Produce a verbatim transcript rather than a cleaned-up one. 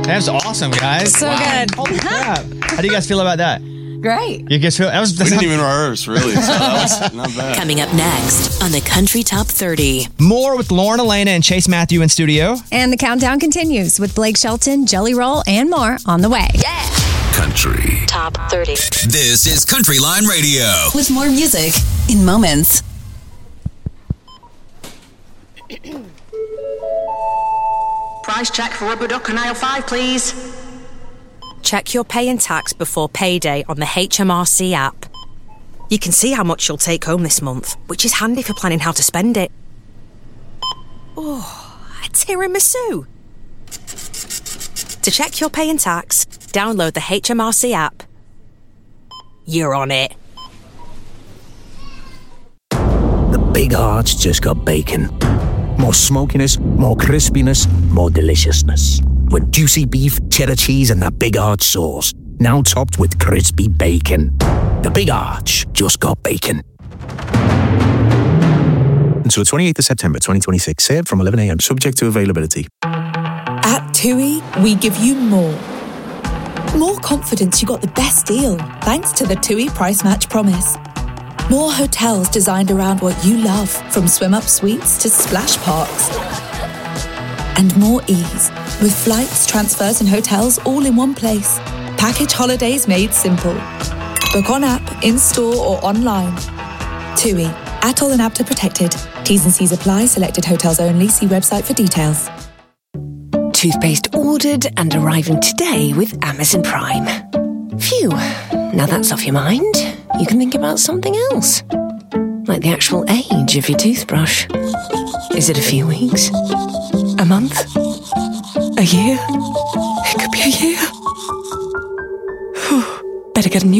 That was awesome, guys. So good. Holy crap. How do you guys feel about that? Great. You guys feel that was We didn't even rehearse, really. So that was not bad. Coming up next on the Country Top thirty. more with Lauren Elena and Chase Matthew in studio. And the countdown continues with Blake Shelton, Jelly Roll, and more on the way. Yeah. Country Top thirty. This is Country Line Radio. With more music in moments. Price check for rubber duck and aisle five, please. Check your pay and tax before payday on the H M R C app. You can see how much you'll take home this month, which is handy for planning how to spend it. Oh, a tiramisu. To check your pay and tax, download the H M R C app. You're on it. The Big Arch just got bacon. More smokiness, more crispiness, more deliciousness. With juicy beef, cheddar cheese, and that Big Arch sauce. Now topped with crispy bacon. The Big Arch just got bacon. Until the twenty-eighth of September twenty twenty-six. Served from eleven a.m. Subject to availability. At TUI, we give you more. More confidence you got the best deal thanks to the TUI Price Match Promise. More hotels designed around what you love, from swim-up suites to splash parks. And more ease, with flights, transfers and hotels all in one place. Package holidays made simple. Book on app, in-store or online. TUI, Atoll and APTA protected. T's and C's apply, selected hotels only. See website for details. Toothpaste ordered and arriving today with Amazon Prime. Phew, now that's off your mind. You can think about something else. Like the actual age of your toothbrush. Is it a few weeks? A month? A year? It could be a year. Better get a new